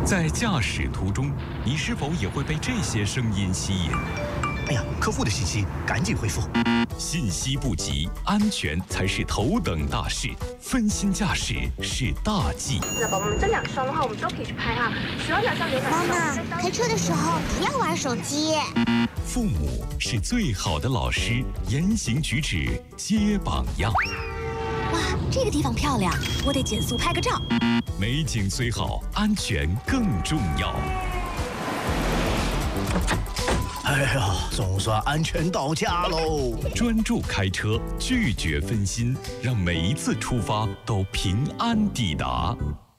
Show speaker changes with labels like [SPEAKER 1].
[SPEAKER 1] 在驾驶途中，你是否也会被这些声音吸引？
[SPEAKER 2] 哎呀，客户的信息赶紧回复。
[SPEAKER 1] 信息不急，安全才是头等大事。分心驾驶是大忌。
[SPEAKER 3] 那宝宝们这2双的话，我们都可以去拍哈。喜欢哪双有哪双。
[SPEAKER 4] 妈妈，开车的时候不要玩手机。
[SPEAKER 1] 父母是最好的老师，言行举止皆榜样。
[SPEAKER 5] 哇，这个地方漂亮，我得减速拍个照。
[SPEAKER 1] 美景虽好，安全更重要。
[SPEAKER 2] 哎呀，总算安全到家喽！
[SPEAKER 1] 专注开车，拒绝分心，让每一次出发都平安抵达。